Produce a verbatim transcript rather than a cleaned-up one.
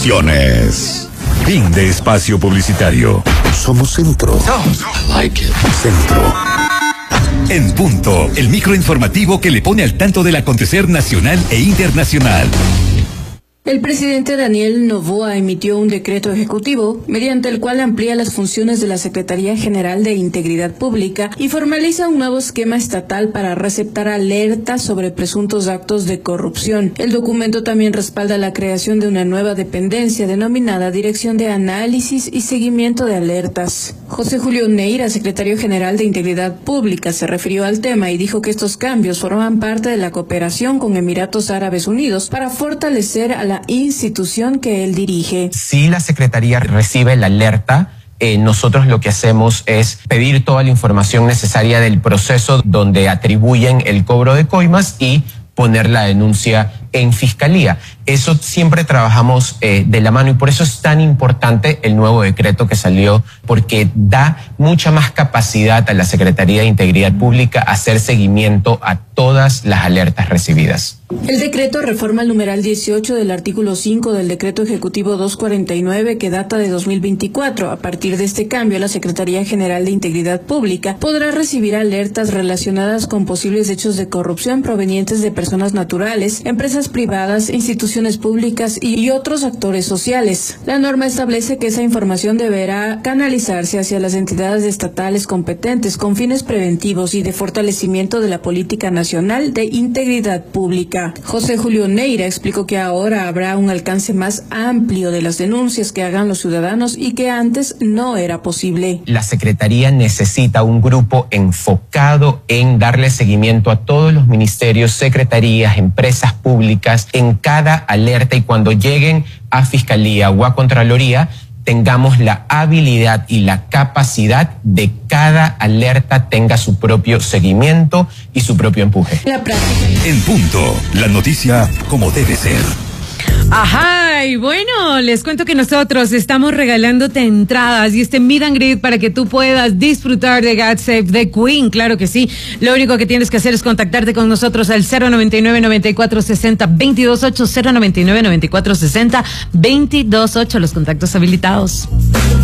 Producciones. Fin de espacio publicitario. Somos Centro. I like it. Centro. En punto, el microinformativo que le pone al tanto del acontecer nacional e internacional. El presidente Daniel Noboa emitió un decreto ejecutivo mediante el cual amplía las funciones de la Secretaría General de Integridad Pública y formaliza un nuevo esquema estatal para receptar alertas sobre presuntos actos de corrupción. El documento también respalda la creación de una nueva dependencia denominada Dirección de Análisis y Seguimiento de Alertas. José Julio Neira, secretario general de Integridad Pública, se refirió al tema y dijo que estos cambios forman parte de la cooperación con Emiratos Árabes Unidos para fortalecer a la institución que él dirige. Si la Secretaría recibe la alerta, eh, nosotros lo que hacemos es pedir toda la información necesaria del proceso donde atribuyen el cobro de coimas y poner la denuncia en fiscalía. Eso siempre trabajamos eh, de la mano y por eso es tan importante el nuevo decreto que salió, porque da mucha más capacidad a la Secretaría de Integridad Pública a hacer seguimiento a todas las alertas recibidas. El decreto reforma el numeral dieciocho del artículo cinco del decreto ejecutivo doscientos cuarenta y nueve que data de dos mil veinticuatro. A partir de este cambio, la Secretaría General de Integridad Pública podrá recibir alertas relacionadas con posibles hechos de corrupción provenientes de personas naturales, empresas privadas, instituciones públicas y otros actores sociales. La norma establece que esa información deberá canalizarse hacia las entidades estatales competentes con fines preventivos y de fortalecimiento de la política nacional de integridad pública. José Julio Neira explicó que ahora habrá un alcance más amplio de las denuncias que hagan los ciudadanos y que antes no era posible. La Secretaría necesita un grupo enfocado en darle seguimiento a todos los ministerios, secretarías, empresas públicas en cada alerta, y cuando lleguen a Fiscalía o a Contraloría tengamos la habilidad y la capacidad de cada alerta tenga su propio seguimiento y su propio empuje. La práctica. En punto, la noticia como debe ser. Ajá, y bueno, les cuento que nosotros estamos regalándote entradas y este meet and greet para que tú puedas disfrutar de God Save the Queen, claro que sí. Lo único que tienes que hacer es contactarte con nosotros al cero noventa y nueve, noventa y cuatro sesenta, veintidós ocho, cero noventa y nueve, noventa y cuatro sesenta, veintidós ocho, los contactos habilitados.